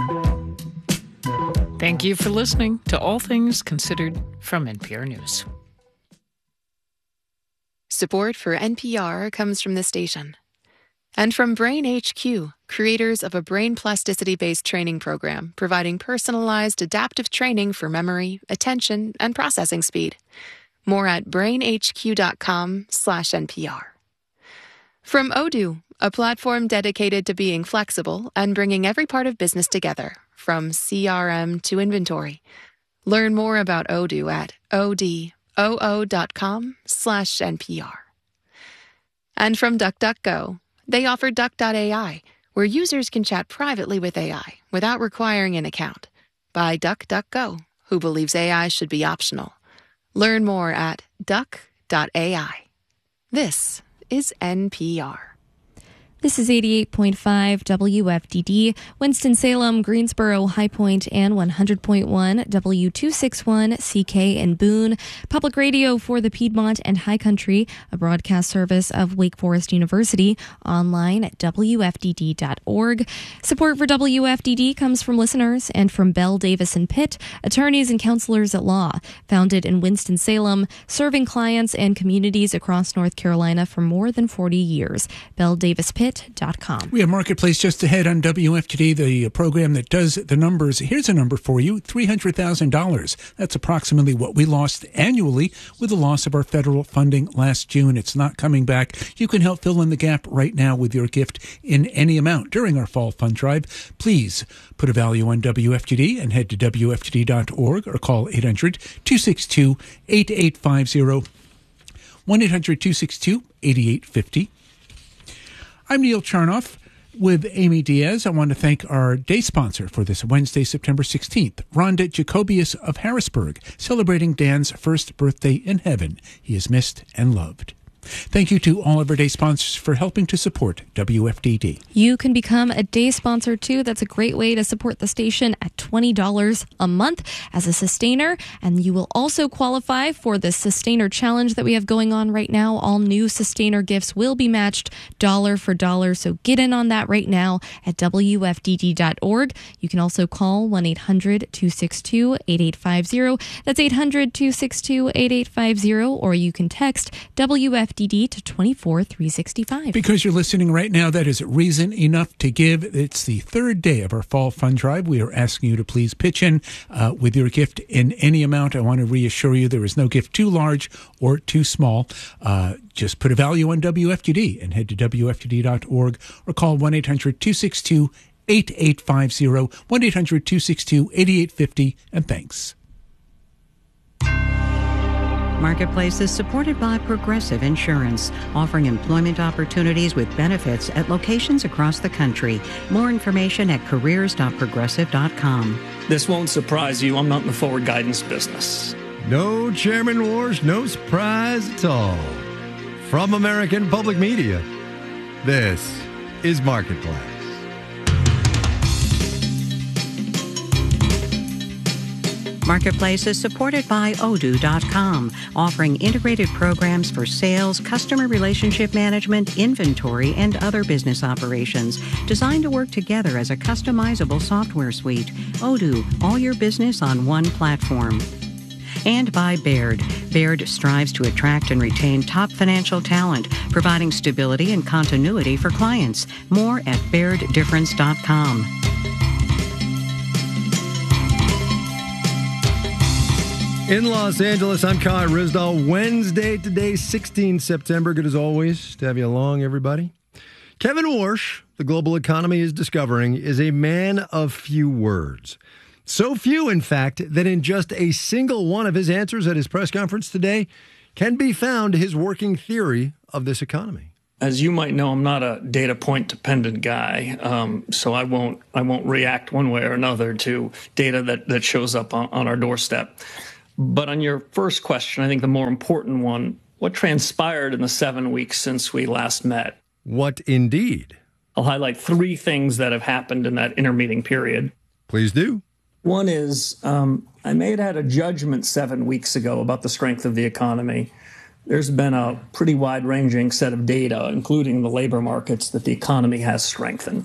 Thank you for listening to All Things Considered from NPR News. Support for NPR comes from the station and from Brain HQ, creators of a brain plasticity-based training program providing personalized adaptive training for memory, attention, and processing speed. More at brainhq.com/NPR. From Odoo, a platform dedicated to being flexible and bringing every part of business together, from CRM to inventory. Learn more about Odoo at odoo.com/NPR. And from DuckDuckGo, they offer Duck.ai, where users can chat privately with AI without requiring an account. By DuckDuckGo, who believes AI should be optional. Learn more at duck.ai. This is NPR. This is 88.5 WFDD, Winston-Salem, Greensboro, High Point, and 100.1 W261 CK in Boone. Public radio for the Piedmont and High Country, a broadcast service of Wake Forest University, online at WFDD.org. Support for WFDD comes from listeners and from Bell Davis & Pitt, attorneys and counselors at law, founded in Winston-Salem, serving clients and communities across North Carolina for more than 40 years. BellDavisPitt.com. We have Marketplace just ahead on WFTD, the program that does the numbers. Here's a number for you, $300,000. That's approximately what we lost annually with the loss of our federal funding last June. It's not coming back. You can help fill in the gap right now with your gift in any amount during our fall fund drive. Please put a value on WFTD and head to WFTD.org or call 800-262-8850, 1-800-262-8850. I'm Neil Charnoff with Amy Diaz. I want to thank our day sponsor for this Wednesday, September 16th, Rhonda Jacobius of Harrisburg, celebrating Dan's first birthday in heaven. He is missed and loved. Thank you to all of our day sponsors for helping to support WFDD. You can become a day sponsor, too. That's a great way to support the station at $20 a month as a sustainer. And you will also qualify for the Sustainer Challenge that we have going on right now. All new sustainer gifts will be matched dollar for dollar. So get in on that right now at WFDD.org. You can also call 1-800-262-8850. That's 800-262-8850. Or you can text WFDD to 24365. Because you're listening right now, that is reason enough to give. It's the third day of our fall fund drive. We are asking you to please pitch in with your gift in any amount. I want to reassure you there is no gift too large or too small. Just put a value on WFTD and head to WFTD.org or call 1-800-262-8850, 1-800-262-8850, and thanks. Marketplace is supported by Progressive Insurance, offering employment opportunities with benefits at locations across the country. More information at careers.progressive.com. This won't surprise you. I'm not in the forward guidance business. No Chairman Wars, no surprise at all. From American Public Media, this is Marketplace. Marketplace is supported by Odoo.com, offering integrated programs for sales, customer relationship management, inventory, and other business operations, designed to work together as a customizable software suite. Odoo, all your business on one platform. And by Baird. Baird strives to attract and retain top financial talent, providing stability and continuity for clients. More at BairdDifference.com. In Los Angeles, I'm Kai Ryssdal. Wednesday today, 16 September. Good as always to have you along, everybody. Kevin Warsh, the global economy is discovering, is a man of few words. So few, in fact, that in just a single one of his answers at his press conference today can be found his working theory of this economy. As you might know, I'm not a data point dependent guy, so I won't react one way or another to data that shows up on our doorstep. But on your first question, I think the more important one, what transpired in the 7 weeks since we last met? What indeed? I'll highlight 3 things that have happened in that intermeeting period. Please do. One is I may have had a judgment 7 weeks ago about the strength of the economy. There's been a pretty wide-ranging set of data, including the labor markets, that the economy has strengthened.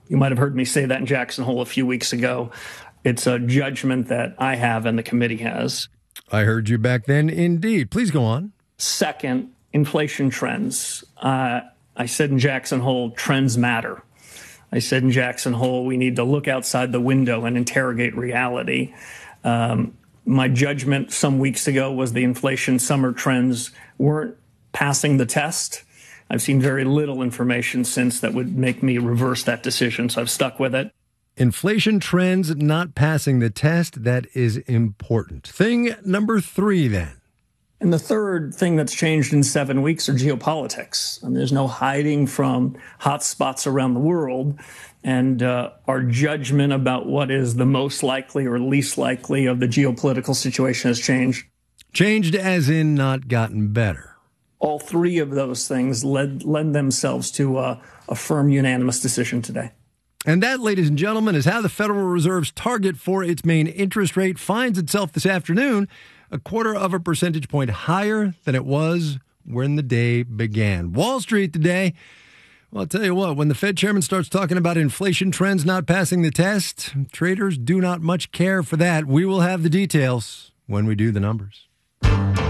You might have heard me say that in Jackson Hole a few weeks ago. It's a judgment that I have and the committee has. I heard you back then, indeed. Please go on. Second, inflation trends. I said in Jackson Hole, trends matter. I said in Jackson Hole, we need to look outside the window and interrogate reality. My judgment some weeks ago was the inflation summer trends weren't passing the test. I've seen very little information since that would make me reverse that decision, so I've stuck with it. Inflation trends not passing the test, that is important. Thing number 3, then. And the third thing that's changed in 7 weeks are geopolitics. I mean, there's no hiding from hot spots around the world. And our judgment about what is the most likely or least likely of the geopolitical situation has changed. Changed as in not gotten better. All three of those things lend themselves to a firm unanimous decision today. And that, ladies and gentlemen, is how the Federal Reserve's target for its main interest rate finds itself this afternoon, 0.25 percentage point higher than it was when the day began. Wall Street today, well, I'll tell you what, when the Fed chairman starts talking about inflation trends not passing the test, traders do not much care for that. We will have the details when we do the numbers.